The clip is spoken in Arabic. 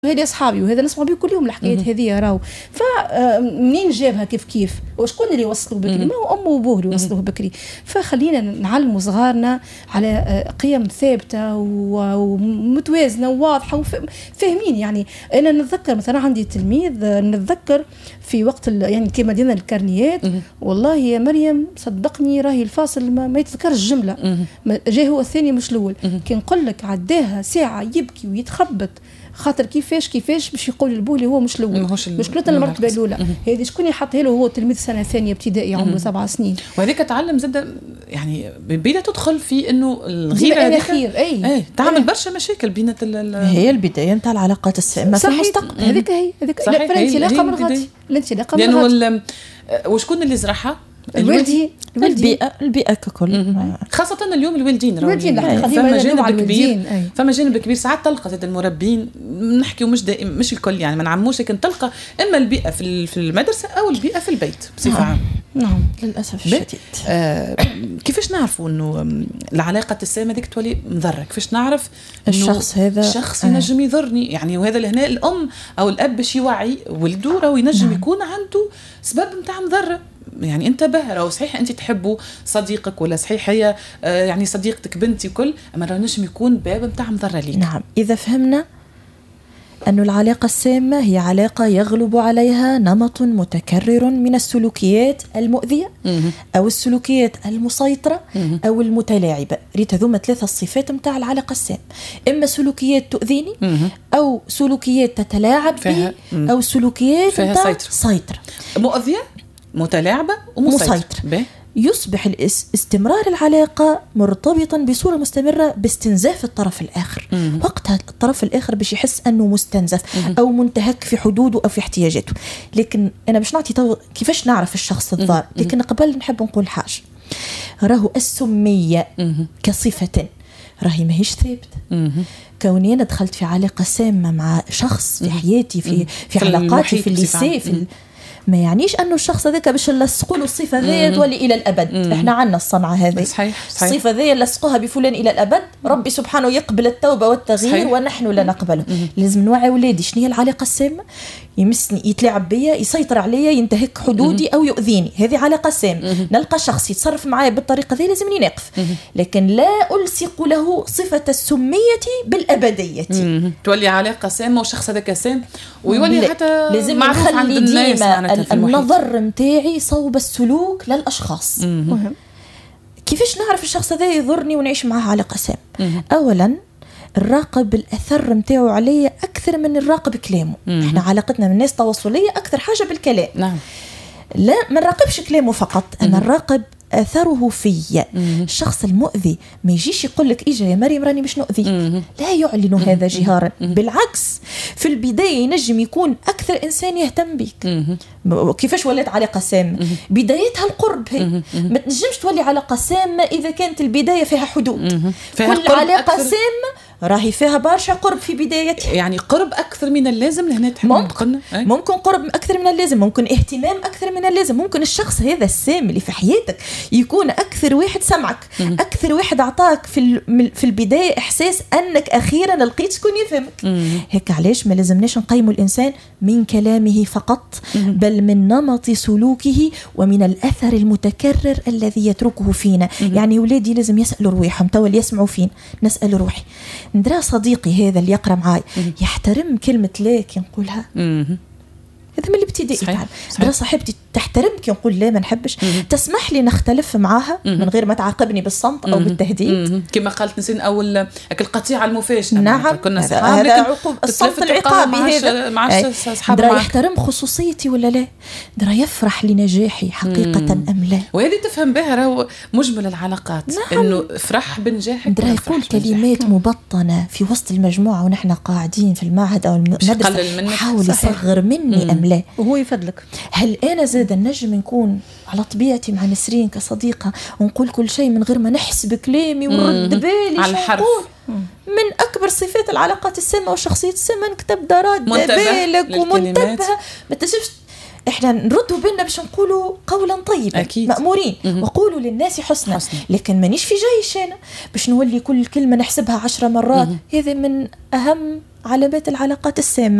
هذه أصحابي وهذا نسمع بيه كل يوم الحكايات هذه راهو. فمنين جابها كيف وشكون اللي وصلوا بكري؟ ما هو أمه وأبوه اللي وصلوه بكري. فخلينا نعلموا صغارنا على قيم ثابتة ومتوازنة وواضحة وفاهمين. يعني أنا نتذكر مثلا عندي تلميذ نتذكر في وقت يعني كما دينا الكارنيات، والله يا مريم صدقني راهي الفاصل ما يتذكرش الجملة، جاي هو الثاني مش الأول. كي نقول لك عداها ساعة يبكي ويتخبط خاطر كيفاش باش يقول لبوه اللي هو مش الاول، مشكلته المرتبه الاولى. هذه شكون يحطها له؟ هو تلميذ سنه ثانيه ابتدائي عمره 7 سنين. وهذيك تعلم زاد يعني بدأ تدخل في انه الغيره هذيك اي تعمل برشا مشاكل بينات هي البدايه نتاع العلاقات السامه في المستقبل. هذيك هي الانطلاقه من غادي، الانطلاقه من غادي. وشكون اللي زرعها؟ البيئة ككل، خاصة اليوم الوالدين فما جانب كبير ساعات تلقى زاد المربين نحكي ومش دائم مش الكل يعني ما نعموش، لكن تلقى إما البيئة في المدرسة أو البيئة في البيت بصفة عامة. نعم للأسف الشديد. كيفاش نعرفوا إنه العلاقة السامة ديك تولي مضرة؟ كيفاش نعرف الشخص هذا الشخص ينجم يضرني؟ يعني وهذا لهنا الأم أو الأب باش يوعي ولده راهو ينجم يكون عنده سبب متاع مضرة. يعني انت بهرة وصحيح انت تحبه صديقك ولا صحيح هي يعني صديقتك بنتي وكل، اما راه نجم يكون باب متاع مضرة ليك. نعم اذا فهمنا أن العلاقة السامة هي علاقة يغلب عليها نمط متكرر من السلوكيات المؤذية أو السلوكيات المسيطرة أو المتلاعبة. ريت هذوما 3 الصفات متاع العلاقة السامة، إما سلوكيات تؤذيني أو سلوكيات تتلاعب بي أو سلوكيات متاع سيطرة. مؤذية متلاعبة ومسيطرة. يصبح استمرار العلاقة مرتبطا بصورة مستمرة باستنزاف الطرف الآخر. وقتها الطرف الآخر باش يحس أنه مستنزف أو منتهك في حدوده أو في احتياجاته. لكن أنا باش نعطي كيفاش نعرف الشخص الضار. لكن قبل نحب نقول حاجة، راهو السمية كصفة راهي ماهيش ثابتة. كوني أنا دخلت في علاقة سامة مع شخص في حياتي في علاقاتي في الليسي ما يعنيش أنه الشخص ذاك باش نلصقوا له الصفة ذي تولي إلى الأبد. إحنا عنا الصنعة هذه، الصفة ذي نلصقوها بفلان إلى الأبد. ربي سبحانه يقبل التوبة والتغيير ونحن لا نقبله. لازم نوعي أولادي شنو هي العلاقة السامة. يمسني يتلاعب بيا يسيطر عليا ينتهك حدودي أو يؤذيني، هذه علاقة سامة. نلقى شخص يتصرف معايا بالطريقة ذي لازم نقف، لكن لا ألصق له صفة السمية بالأبدية. تولي علاقة سامة والشخص هذاك سام ويولي حتى لازم معروف عند الناس. النظر متاعي صوب السلوك للأشخاص. كيفاش نعرف الشخص هذا يضرني ونعيش معه علاقة سامة؟ أولا الراقب الأثر متاعه علي أكثر من الراقب كلامه. إحنا علاقتنا من الناس تواصلية أكثر حاجة بالكلام. نعم. لا ما نراقبش كلامه فقط، أنا نراقب أثره في. الشخص المؤذي ما يجيش يقول لك إيجا يا مريم راني مش نؤذيك، لا يعلن هذا جهارا. بالعكس في البداية ينجم يكون أكثر إنسان يهتم بك. كيفاش ولات علاقة سامة؟ بدايتها القرب. هي ما تنجمش تولي علاقة سامة إذا كانت البداية فيها حدود. كل علاقة سامة راهي فيها برشا قرب في بدايتها. يعني قرب أكثر من اللازم لهنا ممكن قرب أكثر من اللازم، ممكن اهتمام أكثر من اللازم. ممكن الشخص هذا السام اللي في حياتك يكون أكثر واحد سمعك، أكثر واحد أعطاك في البداية إحساس أنك أخيرا لقيت شكون يفهمك. هيك علاش ما لازمناش نقيموا الإنسان من كلامه فقط، بل من نمط سلوكه ومن الأثر المتكرر الذي يتركه فينا. يعني ولادي لازم يسألوا روحهم، توا اللي يسمعوا فين نسأل روحي، ندرى صديقي هذا اللي يقرأ معاي يحترم كلمة لا كي نقولها؟ هذا من الابتدائي. درا صاحبتي تحترم كي نقول لا ما نحبش، تسمح لي نختلف معاها من غير ما تعاقبني بالصمت أو بالتهديد كما قالت نسين أو القطيعة المفاجئة. نعم كنا هذا عقوب الصمت العقابي هذا. درا يحترم خصوصيتي ولا لا؟ درا يفرح لنجاحي حقيقة أم لا؟ وهذه تفهم بها راهو مجمل العلاقات. إنه فرح بنجاحك. درا يقول كلمات مبطنة في وسط المجموعة ونحن قاعدين في المعهد أو المدرسة، حاول يصغر مني أم لا وهو يفضلك. هل أنا زاد النجم نكون على طبيعتي مع نسرين كصديقة ونقول كل شيء من غير ما نحسب كلامي ورد بالي على الحرف؟ من أكبر صفات العلاقات السامة والشخصية السامة إنك تبدأ رد بالك ومنتبه. ما تجيبش إحنا نردوا بالنا باش نقولوا قولا طيبا مأمورين وقولوا للناس حسنا. لكن مانيش في جيش أنا باش نولي كل كلمة نحسبها 10 مرات. هذا من أهم علامات العلاقات السامة.